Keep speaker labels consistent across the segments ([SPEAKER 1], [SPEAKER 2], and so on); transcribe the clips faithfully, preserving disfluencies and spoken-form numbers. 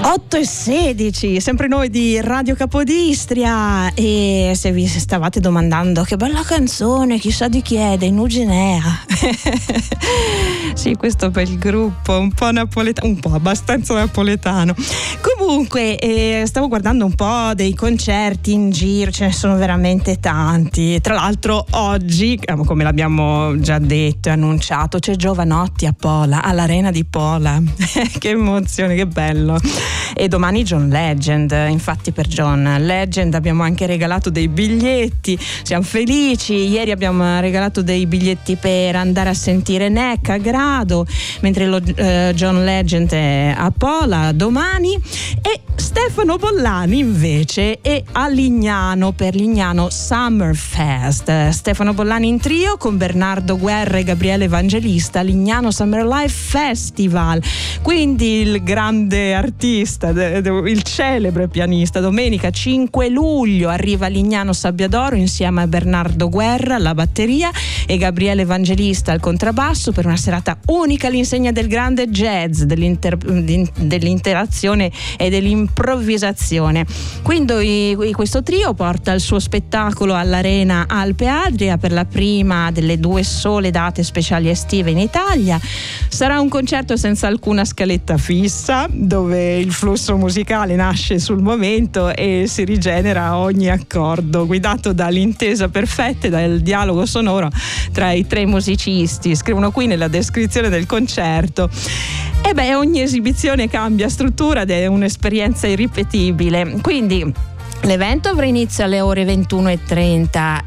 [SPEAKER 1] otto e sedici, sempre noi di Radio Capodistria. E se vi stavate domandando che bella canzone, chissà di chi è, dei Nugenea. Sì, questo per il gruppo un po' napoletano, un po' abbastanza napoletano. Comunque eh, stavo guardando un po' dei concerti in giro, ce ne sono veramente tanti. Tra l'altro oggi, come l'abbiamo già detto e annunciato, c'è Jovanotti a Pola, all'Arena di Pola. Che emozione, che bello. E domani John Legend. Infatti per John Legend abbiamo anche regalato dei biglietti, siamo felici. Ieri abbiamo regalato dei biglietti per andare a sentire Neck a Grado, mentre lo, eh, John Legend è a Pola domani. E Stefano Bollani invece è a Lignano per Lignano Summer Fest. Stefano Bollani in trio con Bernardo Guerra e Gabriele Evangelista, Lignano Summer Life Festival. Quindi il grande artista, il celebre pianista, domenica cinque luglio arriva a Lignano Sabbiadoro insieme a Bernardo Guerra alla batteria e Gabriele Evangelista al contrabbasso per una serata unica all'insegna del grande jazz, dell'inter, dell'interazione e dell'improvvisazione. Quindi questo trio porta il suo spettacolo all'Arena Alpe Adria per la prima delle due sole date speciali estive in Italia. Sarà un concerto senza alcuna scaletta fissa, dove il flusso musicale nasce sul momento e si rigenera a ogni accordo, guidato dall'intesa perfetta e dal dialogo sonoro tra i tre musicisti. Scrivono qui nella descrizione del concerto. E beh, ogni esibizione cambia struttura ed è un'esperienza irripetibile. Quindi l'evento avrà inizio alle ore ventuno e trenta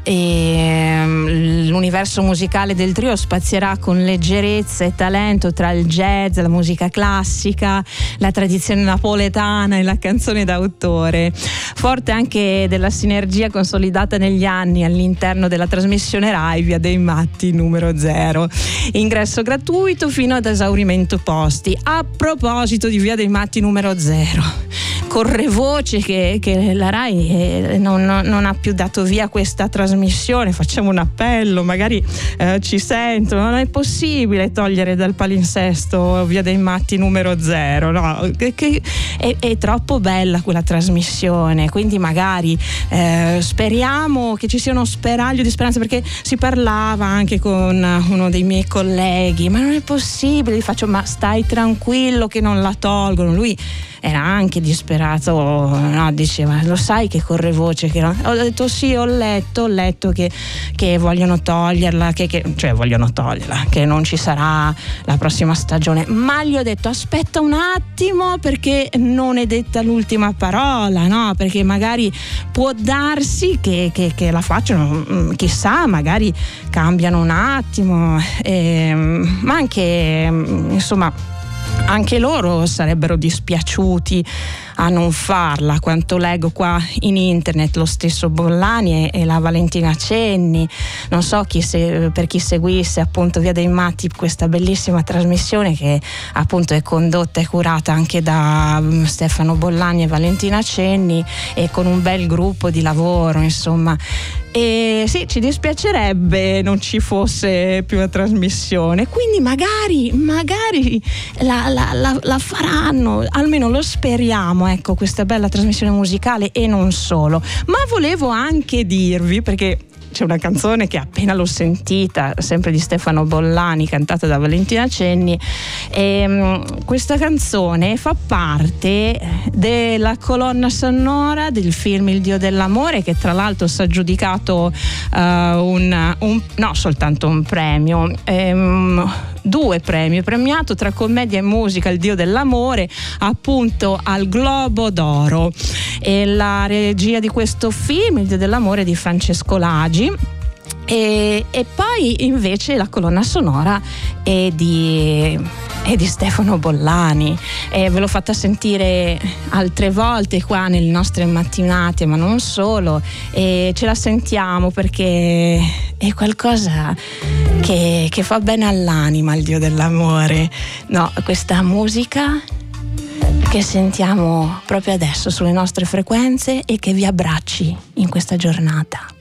[SPEAKER 1] e l'universo musicale del trio spazierà con leggerezza e talento tra il jazz, la musica classica, la tradizione napoletana e la canzone d'autore. Forte anche della sinergia consolidata negli anni all'interno della trasmissione Rai Via dei Matti numero zero. Ingresso gratuito fino ad esaurimento posti. A proposito di Via dei Matti numero zero, corre voce che, che la Rai Non, non ha più dato via questa trasmissione. Facciamo un appello, magari eh, ci sentono. Non è possibile togliere dal palinsesto Via dei Matti numero zero, no? Che, che è, è troppo bella quella trasmissione, quindi magari eh, speriamo che ci sia uno speraglio di speranza, perché si parlava anche con uno dei miei colleghi, ma non è possibile. Gli faccio, ma stai tranquillo che non la tolgono. Lui era anche disperato, no? Diceva, lo sai che corre voce che no? Ho detto sì, ho letto ho letto che, che vogliono toglierla, che, che, cioè vogliono toglierla, che non ci sarà la prossima stagione. Ma gli ho detto aspetta un attimo, perché non è detta l'ultima parola, no? Perché magari può darsi che, che, che la facciano, chissà, magari cambiano un attimo, eh, ma anche insomma anche loro sarebbero dispiaciuti a non farla. Quanto leggo qua in internet, lo stesso Bollani e, e la Valentina Cenni, non so chi se, per chi seguisse appunto Via dei Matti, questa bellissima trasmissione che appunto è condotta e curata anche da Stefano Bollani e Valentina Cenni, e con un bel gruppo di lavoro, insomma. E sì, ci dispiacerebbe non ci fosse più la trasmissione, quindi magari magari la, la, la, la faranno, almeno lo speriamo, ecco, questa bella trasmissione musicale e non solo. Ma volevo anche dirvi, perché c'è una canzone che appena l'ho sentita, sempre di Stefano Bollani, cantata da Valentina Cenni, e um, questa canzone fa parte della colonna sonora del film Il Dio dell'amore, che tra l'altro si è aggiudicato uh, un, un no soltanto un premio, um, due premi, premiato tra commedia e musica Il Dio dell'amore, appunto al Globo d'Oro. E la regia di questo film, Il Dio dell'amore, è di Francesco Lagi. E, e poi invece la colonna sonora è di, è di Stefano Bollani, e ve l'ho fatta sentire altre volte qua nelle nostre mattinate, ma non solo, e ce la sentiamo perché è qualcosa che, che fa bene all'anima, Il Dio dell'amore, no? Questa musica che sentiamo proprio adesso sulle nostre frequenze e che vi abbracci in questa giornata.